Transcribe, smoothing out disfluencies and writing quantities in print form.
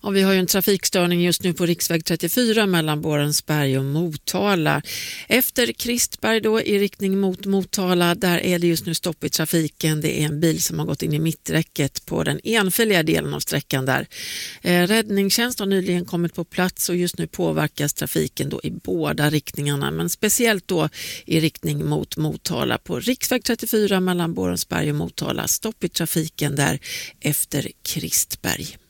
Ja, vi har ju en trafikstörning just nu på riksväg 34 mellan Borensberg och Motala. Efter Kristberg då i riktning mot Motala, där är det just nu stopp i trafiken. Det är en bil som har gått in i mitträcket på den enfiliga delen av sträckan där. Räddningstjänst har nyligen kommit på plats och just nu påverkas trafiken då i båda riktningarna, men speciellt då i riktning mot Motala. På riksväg 34 mellan Borensberg och Motala, stopp i trafiken där efter Kristberg.